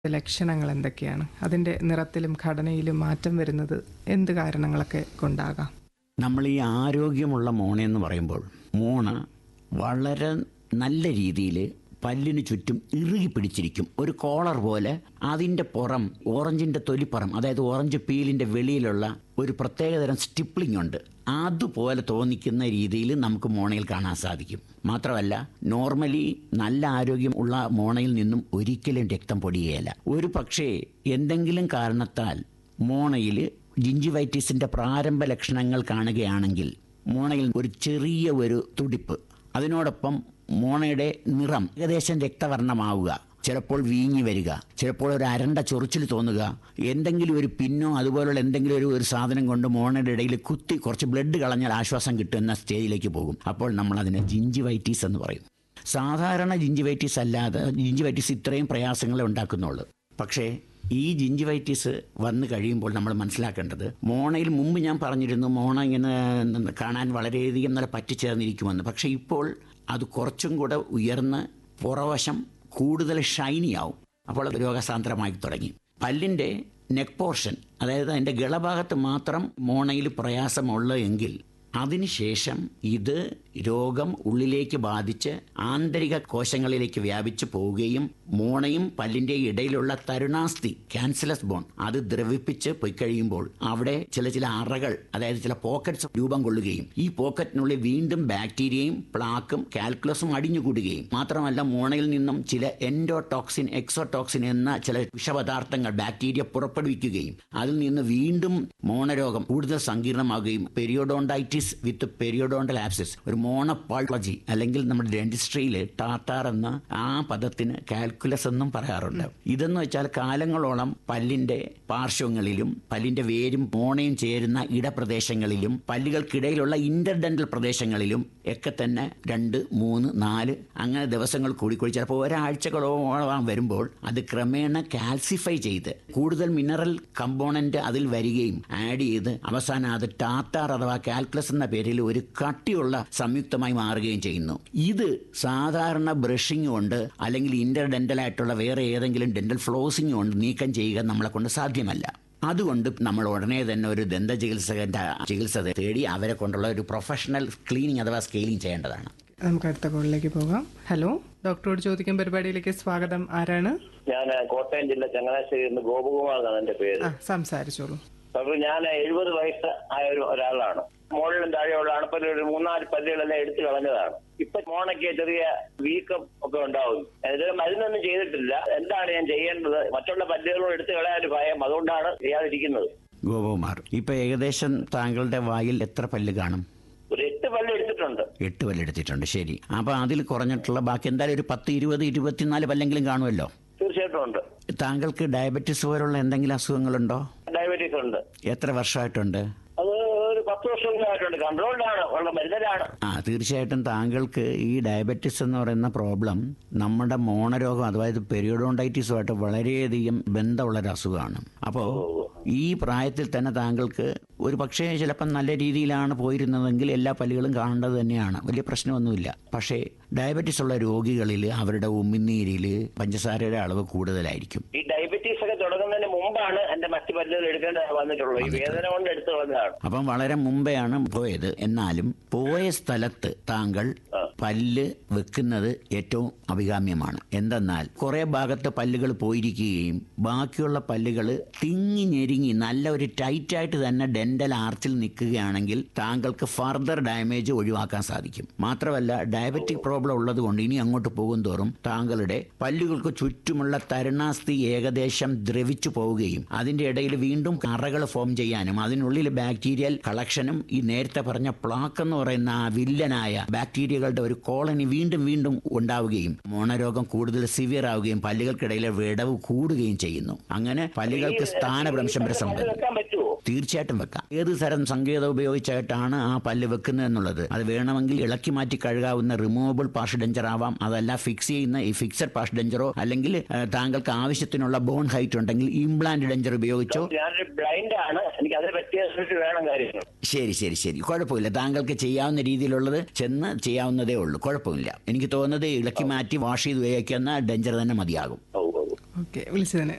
ലക്ഷണങ്ങൾ എന്തൊക്കെയാണ്? അതിൻ്റെ നിറത്തിലും ഘടനയിലും മാറ്റം വരുന്നത് എന്ത് കാരണങ്ങളൊക്കെ കൊണ്ടാകാം? നമ്മൾ ഈ ആരോഗ്യമുള്ള മോണയെന്ന് പറയുമ്പോൾ മോണ വളരെ നല്ല രീതിയിൽ പല്ലിന് ചുറ്റും ഇറുകി പിടിച്ചിരിക്കും. ഒരു കോളർ പോലെ അതിൻ്റെ പുറം ഓറഞ്ചിൻ്റെ തൊലിപ്പുറം, അതായത് ഓറഞ്ച് പീലിൻ്റെ വെളിയിലുള്ള ഒരു പ്രത്യേകതരം സ്റ്റിപ്ലിംഗ് ഉണ്ട്. അതുപോലെ തോന്നിക്കുന്ന രീതിയിൽ നമുക്ക് മോണയിൽ കാണാൻ സാധിക്കും. മാത്രമല്ല, നോർമലി നല്ല ആരോഗ്യം ഉള്ള മോണയിൽ നിന്നും ഒരിക്കലും രക്തം പൊടിയുകയില്ല. ഒരു പക്ഷേ എന്തെങ്കിലും കാരണത്താൽ മോണയിൽ ജിഞ്ചിവൈറ്റിസിൻ്റെ പ്രാരംഭ ലക്ഷണങ്ങൾ കാണുകയാണെങ്കിൽ മോണയിൽ ഒരു ചെറിയ ഒരു തുടിപ്പ്, അതിനോടൊപ്പം മോണയുടെ നിറം ഏകദേശം രക്തവർണ്ണമാവുക, ചിലപ്പോൾ വീങ്ങി വരിക, ചിലപ്പോൾ ഒരു അരണ്ട ചൊറിച്ചിൽ തോന്നുക, എന്തെങ്കിലും ഒരു പിന്നോ അതുപോലുള്ള എന്തെങ്കിലും ഒരു സാധനം കൊണ്ട് മോണയുടെ ഇടയിൽ കുത്തി കുറച്ച് ബ്ലഡ് കളഞ്ഞാൽ ആശ്വാസം കിട്ടുന്ന സ്റ്റേജിലേക്ക് പോകും. അപ്പോൾ നമ്മൾ അതിനെ ജിഞ്ചിവൈറ്റീസ് എന്ന് പറയും. സാധാരണ ജിഞ്ചിവൈറ്റീസ് അല്ലാതെ ജിഞ്ചിവൈറ്റീസ് ഇത്രയും പ്രയാസങ്ങളെ ഉണ്ടാക്കുന്നുള്ളൂ. പക്ഷേ ഈ ജിഞ്ചിവൈറ്റീസ് വന്നു കഴിയുമ്പോൾ നമ്മൾ മനസ്സിലാക്കേണ്ടത്, മോണയിൽ മുമ്പ് ഞാൻ പറഞ്ഞിരുന്നു മോണ ഇങ്ങനെ കാണാൻ വളരെയധികം നല്ല പറ്റിച്ചേർന്നിരിക്കുമെന്ന്. പക്ഷേ ഇപ്പോൾ അത് കുറച്ചും കൂടെ ഉയർന്ന് പുറവശം കൂടുതൽ ഷൈനി ആവും. അപ്പോൾ അത് രോഗസാന്ദ്രമായി തുടങ്ങി. പല്ലിൻ്റെ നെക്ക് പോർഷൻ, അതായത് അതിൻ്റെ ഗളഭാഗത്ത് മാത്രം മോണയിൽ പ്രയാസമുള്ള എങ്കിൽ അതിനുശേഷം ഇത് രോഗം ഉള്ളിലേക്ക് ബാധിച്ച് ആന്തരിക കോശങ്ങളിലേക്ക് വ്യാപിച്ചു പോവുകയും മോണയും പല്ലിൻ്റെ ഇടയിലുള്ള തരുണാസ്ഥി, ക്യാൻസലസ് ബോൺ, അത് ദ്രവിപ്പിച്ച് പോയി കഴിയുമ്പോൾ അവിടെ ചില അറകൾ, അതായത് ചില പോക്കറ്റ്സ് രൂപം കൊള്ളുകയും ഈ പോക്കറ്റിനുള്ളിൽ വീണ്ടും ബാക്ടീരിയയും പ്ലാക്കും കാൽക്കുലസും അടിഞ്ഞുകൂടുകയും മാത്രമല്ല മോണയിൽ നിന്നും ചില എൻഡോടോക്സിൻ, എക്സോടോക്സിൻ എന്ന ചില വിഷപദാർത്ഥങ്ങൾ ബാക്ടീരിയ പുറപ്പെടുവിക്കുകയും അതിൽ നിന്ന് വീണ്ടും മോണരോഗം കൂടുതൽ സങ്കീർണമാകുകയും പെരിയോഡോണ്ടൈറ്റിസ് വിത്ത് പെരിയോഡോണ്ടൽ ആബ്സിസ്, ഒരു മോണോപാൾജി, അല്ലെങ്കിൽ നമ്മുടെ ഡെന്റിസ്ട്രിയിൽ ടാറ്റാർ എന്ന ആ പദത്തിന് കാൽക്കുലസ് എന്നും പറയാറുണ്ട്. ഇതെന്ന് വെച്ചാൽ കാലങ്ങളോളം പല്ലിന്റെ പാർശ്വങ്ങളിലും പല്ലിന്റെ വേരും മോണയും ചേരുന്ന ഇടപ്രദേശങ്ങളിലും പല്ലുകൾക്കിടയിലുള്ള ഇന്റർഡെന്റൽ പ്രദേശങ്ങളിലും ഒക്കെ തന്നെ 2, 3, 4 അങ്ങനെ ദിവസങ്ങൾ കൂടിക്കൂടി ചിലപ്പോൾ ഒരാഴ്ചകളോളം വരുമ്പോൾ അത് ക്രമേണ കാൽസിഫൈ ചെയ്ത് കൂടുതൽ മിനറൽ കമ്പോണന്റ് അതിൽ വരികയും ആഡ് ചെയ്ത് അവസാനം അത് ടാറ്റാർ അഥവാ കാൽക്കുലസ് എന്ന പേരിൽ ഒരു കട്ടിയുള്ള സംയുക്തമായി മാറുകയും ചെയ്യുന്നു. ഇത് സാധാരണ ബ്രഷിംഗ് കൊണ്ട് അല്ലെങ്കിൽ ഇന്റർഡെന്റൽ ആയിട്ടുള്ള വേറെ ഏതെങ്കിലും ഡെന്റൽ ഫ്ലോസിംഗ് കൊണ്ട് നീക്കം ചെയ്യുക നമ്മളെ കൊണ്ട് സാധ്യമല്ല. അതുകൊണ്ട് നമ്മൾ ഉടനെ തന്നെ ഒരു ദന്ത ചികിത്സകന്റെ ചികിത്സ തേടി അവരെ കൊണ്ടുള്ള ഒരു പ്രൊഫഷണൽ ക്ലീനിങ് അഥവാ സ്കെയിലിംഗ് ചെയ്യേണ്ടതാണ്. നമുക്ക് അടുത്ത കോളിലേക്ക് പോകാം. ഹലോ, ഡോക്ടറോട് ചോദിക്കും പരിപാടിയിലേക്ക് സ്വാഗതം. ആരാണ്? ഞാൻ കോട്ടയം ജില്ല ചങ്ങനാശ്ശേരിയിൽ നിന്ന് ഗോപകുമാർ എന്നാണ് എന്റെ പേര്. സംസാരിച്ചോളൂ. അപ്പോൾ ഞാൻ 70 വയസ്സ് ആയ ഒരാളാണ്. മുകളിലും താഴെയുള്ള അണപ്പല്ലിൽ ഒരു 3-4 പല്ലുകളെല്ലാം എടുത്തു കളഞ്ഞതാണ്. ഇപ്പൊ മോണയ്ക്ക് ചെറിയ വീക്കം ഒക്കെ ഉണ്ടാവും. ഇതിന് മരുന്നൊന്നും ചെയ്തിട്ടില്ല. എന്താണ് ഞാൻ ചെയ്യേണ്ടത്? മറ്റുള്ള പല്ലുകളോട് എടുത്തു കളയാൻ ഒരു ഭയം, അതുകൊണ്ടാണ് ചെയ്യാതിരിക്കുന്നത്. ഗോപകുമാർ, ഇപ്പൊ ഏകദേശം താങ്കളുടെ വായിൽ എത്ര പല്ല് കാണും? ഒരു 8 പല്ല് എടുത്തിട്ടുണ്ട്. 8 പല്ല് എടുത്തിട്ടുണ്ട്. ശരി. അപ്പൊ അതിൽ കുറഞ്ഞിട്ടുള്ള ബാക്കി എന്തായാലും ഒരു 10, 20, 24 പല്ലെങ്കിലും കാണുമല്ലോ. തീർച്ചയായിട്ടും ഉണ്ട്. താങ്കൾക്ക് ഡയബറ്റിസ് പോലുള്ള എന്തെങ്കിലും അസുഖങ്ങളുണ്ടോ? ഡയബറ്റീസ് ഉണ്ട്. എത്ര വർഷമായിട്ടുണ്ട്? അത് ഒരു 10 വർഷമായിട്ടുണ്ട്. കൺട്രോൾഡാണ്, ഉള്ള മരുന്നിലാണ്. തീർച്ചയായിട്ടും താങ്കൾക്ക് ഈ ഡയബറ്റിസ് എന്ന് പറയുന്ന പ്രോബ്ലം നമ്മുടെ മോണരോഗം അതായത് പെരിയോഡോണ്ടൈറ്റിസുമായിട്ട് വളരെയധികം ബന്ധമുള്ളൊരു അസുഖമാണ്. അപ്പോൾ ഈ പ്രായത്തിൽ തന്നെ താങ്കൾക്ക് ഒരു പക്ഷേ ചിലപ്പം നല്ല രീതിയിലാണ് പോയിരുന്നതെങ്കിൽ എല്ലാ പല്ലുകളും കാണേണ്ടത് തന്നെയാണ്, വലിയ പ്രശ്നമൊന്നുമില്ല. പക്ഷേ ഡയബറ്റിസ് ഉള്ള രോഗികളിൽ അവരുടെ ഉമിനീരിൽ പഞ്ചസാരയുടെ അളവ് കൂടുതലായിരിക്കും. ഈ ഡയബറ്റീസ് ഒക്കെ തുടങ്ങുന്നതിന് മുമ്പാണ് എന്റെ മറ്റു പല്ലുകൾ എടുക്കേണ്ടത് വന്നിട്ടുള്ളത്. ഈ വേദന കൊണ്ട് എടുത്തു വന്നതാണ്. അപ്പം വളരെ മുമ്പെയാണ് പോയത്. എന്നാലും പോയ സ്ഥലത്ത് താങ്കൾ പല്ല് വെക്കുന്നത് ഏറ്റവും അഭികാമ്യമാണ്. എന്തെന്നാൽ കുറെ ഭാഗത്ത് പല്ലുകൾ പോയിരിക്കുകയും ബാക്കിയുള്ള പല്ലുകൾ തിങ്ങി ഞെരുങ്ങി നല്ല ഒരു ടൈറ്റായിട്ട് തന്നെ ഡെന്റൽ ആർച്ചിൽ നിൽക്കുകയാണെങ്കിൽ താങ്കൾക്ക് ഫർദർ ഡാമേജ് ഒഴിവാക്കാൻ സാധിക്കും. മാത്രമല്ല, ഡയബറ്റിക് പ്രോബ്ലം ഉള്ളത് കൊണ്ട് ഇനി അങ്ങോട്ട് പോകും തോറും താങ്കളുടെ പല്ലുകൾക്ക് ചുറ്റുമുള്ള തരുണാസ്ഥി ഏകദേശം ദ്രവിച്ചു പോവുകയും അതിന്റെ ഇടയിൽ വീണ്ടും അറകൾ ഫോം ചെയ്യാനും അതിനുള്ളിൽ ബാക്ടീരിയൽ കളക്ഷനും ഈ നേരത്തെ പറഞ്ഞ പ്ലാക്ക് എന്ന് പറയുന്ന ആ വില്ലനായ ബാക്ടീരിയകളുടെ ഒരു കോളനി വീണ്ടും വീണ്ടും ഉണ്ടാവുകയും മോണരോഗം കൂടുതൽ സിവിയർ ആവുകയും പല്ലുകൾക്കിടയിലെ വിടവ് കൂടുകയും ചെയ്യുന്നു. അങ്ങനെ പല്ലുകൾക്ക് സ്ഥാനഭ്രംശം വരെ സംഭവിക്കും. തീർച്ചയായിട്ടും വെക്കാം. ഏത് തരം സങ്കേതം ഉപയോഗിച്ചായിട്ടാണ് ആ പല്ല് വെക്കുന്നത് എന്നുള്ളത് അത് വേണമെങ്കിൽ ഇളക്കി മാറ്റി കഴുകാവുന്ന റിമൂവബിൾ പാർഷ് ഡെഞ്ചർ ആവാം. അതല്ല ഫിക്സ് ചെയ്യുന്ന ഈ ഫിക്സഡ് പാർഷ് ഡെഞ്ചറോ അല്ലെങ്കിൽ താങ്കൾക്ക് ആവശ്യത്തിനുള്ള ബോൺ ഹൈറ്റ് ഉണ്ടെങ്കിൽ ഇംപ്ലാന്റ് ഡെഞ്ചർ ഉപയോഗിച്ചോ. ബ്ലൈൻഡ് ആണ്, എനിക്ക് അതിനെ പറ്റിയ വേണം കാര്യങ്ങൾ. ശരി, കുഴപ്പമില്ല. താങ്കൾക്ക് ചെയ്യാവുന്ന രീതിയിലുള്ളത് ചെന്ന് ചെയ്യാവുന്നതേ ഉള്ളൂ, കുഴപ്പമില്ല. എനിക്ക് തോന്നുന്നത് ഇളക്കി മാറ്റി വാഷ് ചെയ്ത് ഉപയോഗിക്കുന്ന ഡെഞ്ചർ തന്നെ മതിയാകും. ഓക്കെ, വിളിച്ചതിന്